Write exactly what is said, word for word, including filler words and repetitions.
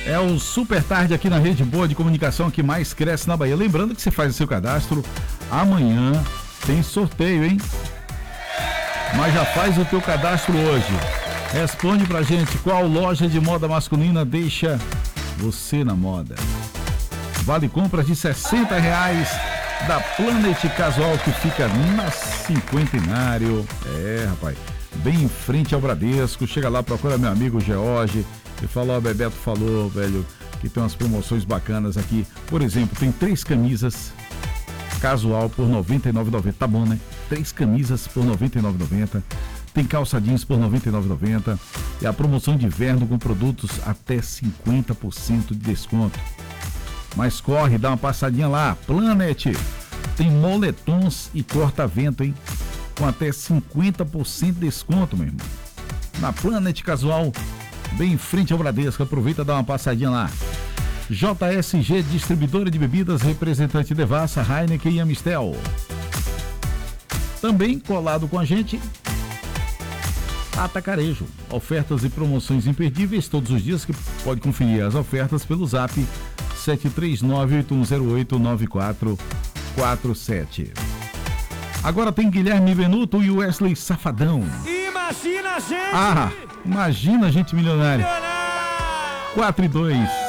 É o Super Tarde aqui na Rede Boa de Comunicação que mais cresce na Bahia. Lembrando que você faz o seu cadastro, amanhã tem sorteio, hein? Mas já faz o teu cadastro hoje. Responde pra gente qual loja de moda masculina deixa você na moda. Vale compras de sessenta reais da Planet Casual, que fica na Cinquentenário. É, rapaz, bem em frente ao Bradesco. Chega lá, procura meu amigo George e fala: ó, Bebeto falou, velho, que tem umas promoções bacanas aqui. Por exemplo, tem três camisas casual por noventa e nove reais e noventa centavos. Tá bom, né? Três camisas por noventa e nove reais e noventa centavos. Tem calça jeans por noventa e nove reais e noventa centavos. E a promoção de inverno com produtos até cinquenta por cento de desconto. Mas corre, dá uma passadinha lá. Planet tem moletons e corta-vento, hein? Com até cinquenta por cento de desconto, meu irmão. Na Planet Casual, bem em frente ao Bradesco. Aproveita e dá uma passadinha lá. J S G, distribuidora de bebidas, representante Devassa, Heineken e Amistel. Também colado com a gente, Atacarejo. Ofertas e promoções imperdíveis todos os dias, que pode conferir as ofertas pelo zap sete três nove, oito um zero oito, nove quatro quatro sete. Agora tem Guilherme Benuto e Wesley Safadão. Imagina a gente! Ah, imagina a gente milionária. Milionário! quatro e dois.